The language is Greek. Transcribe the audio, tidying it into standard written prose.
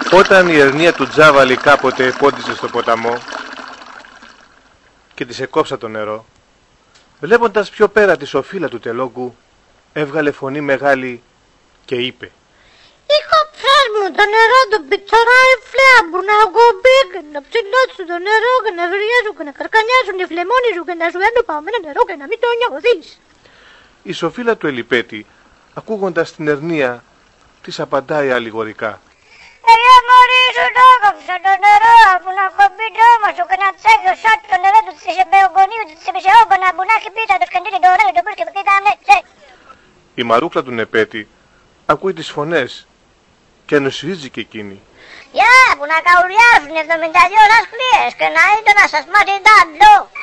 Όταν η ερνία του Τζάβαλη κάποτε πόντιζε στο ποταμό και της εκόψα το νερό, βλέποντας πιο πέρα τη σοφίλα του τελόγκου, έβγαλε φωνή μεγάλη και είπε: «Είχα μου το νερό του πιτσαράει φλέαμπου να κομπήκε, να ψηλώσουν το νερό και να βριάζουν και να καρκανιάζουν οι φλεμόνοι σου και να σου έρνουν παμένα νερό και να μην το νιώθεις». Η σοφίλα του Ελιπέτη, ακούγοντας την ερνία, της απαντάει αλληγορικά: μωρί σου το έκοψα το νερό που να κομπεί το ώμα σου και να τσέχει σάτ το νερό του της εμπεογονίου της επισεόγκονα που να έχει πίτα το σκαντήρι το ωραίο το πρίσκε το κοίτανε. Η μαρούκλα του Νεπέτη ακούει τις φωνές και ενωσιάζει και εκείνη. Γεια που να καουριάζουν 72 ώρες κλίες και να είναι να σας μάθει τάντο.